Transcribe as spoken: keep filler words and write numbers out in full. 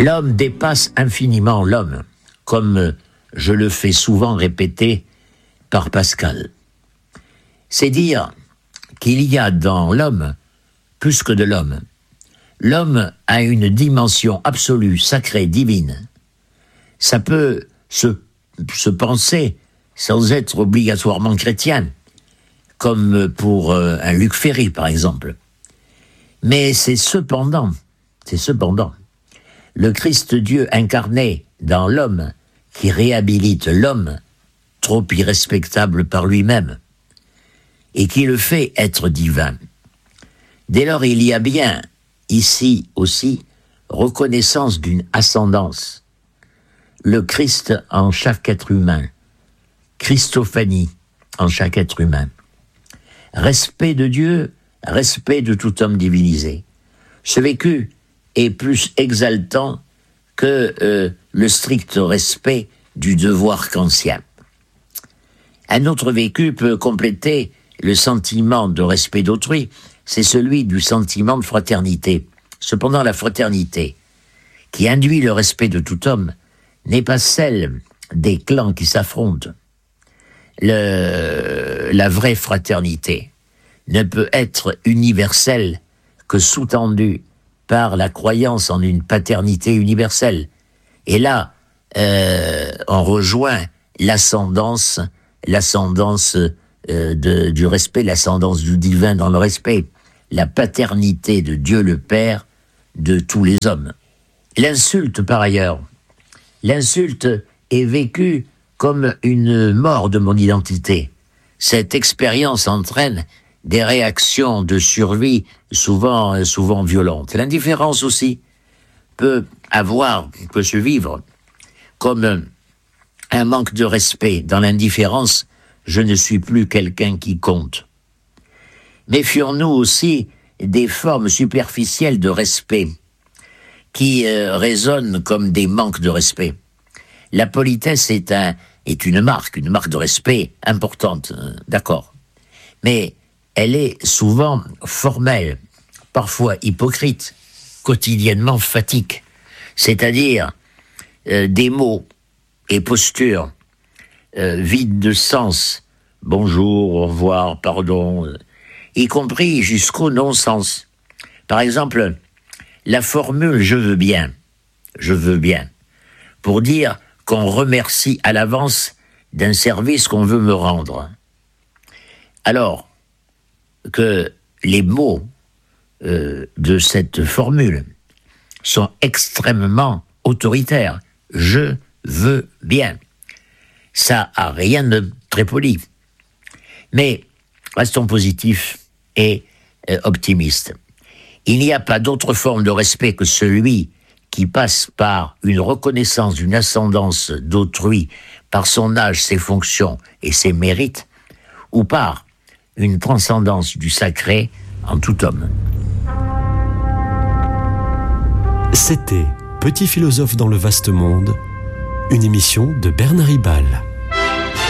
L'homme dépasse infiniment l'homme, comme je le fais souvent répéter par Pascal. C'est dire qu'il y a dans l'homme plus que de l'homme. L'homme a une dimension absolue, sacrée, divine. Ça peut se, se penser sans être obligatoirement chrétien, comme pour euh, un Luc Ferry, par exemple. Mais c'est cependant, c'est cependant, le Christ Dieu incarné dans l'homme qui réhabilite l'homme, trop irrespectable par lui-même, et qui le fait être divin. Dès lors, il y a bien, ici aussi, reconnaissance d'une ascendance. Le Christ en chaque être humain, Christophanie en chaque être humain. Respect de Dieu, respect de tout homme divinisé. Ce vécu est plus exaltant que euh, le strict respect du devoir kantien. Un autre vécu peut compléter le sentiment de respect d'autrui, c'est celui du sentiment de fraternité. Cependant, la fraternité, qui induit le respect de tout homme, n'est pas celle des clans qui s'affrontent. Le, la vraie fraternité ne peut être universelle que sous-tendue par la croyance en une paternité universelle. Et là, euh, on rejoint l'ascendance, l'ascendance euh, de, du respect, l'ascendance du divin dans le respect, la paternité de Dieu le Père de tous les hommes. L'insulte, par ailleurs, l'insulte est vécue comme une mort de mon identité. Cette expérience entraîne des réactions de survie souvent, souvent violentes. L'indifférence aussi peut avoir, peut se vivre comme un manque de respect. Dans l'indifférence, je ne suis plus quelqu'un qui compte. Méfions-nous aussi des formes superficielles de respect qui euh, résonnent comme des manques de respect. La politesse est, un, est une marque, une marque de respect importante, euh, d'accord. Mais elle est souvent formelle, parfois hypocrite, quotidiennement fatigue. C'est-à-dire euh, des mots et postures euh, vides de sens, bonjour, au revoir, pardon, euh, y compris jusqu'au non-sens. Par exemple, la formule « je veux bien », je veux bien, pour dire qu'on remercie à l'avance d'un service qu'on veut me rendre. Alors que les mots euh, de cette formule sont extrêmement autoritaires. Je veux bien. Ça a rien de très poli. Mais restons positifs et euh, optimistes. Il n'y a pas d'autre forme de respect que celui qui passe par une reconnaissance d'une ascendance d'autrui, par son âge, ses fonctions et ses mérites, ou par une transcendance du sacré en tout homme. C'était Petit philosophe dans le vaste monde, une émission de Bernard Ribal.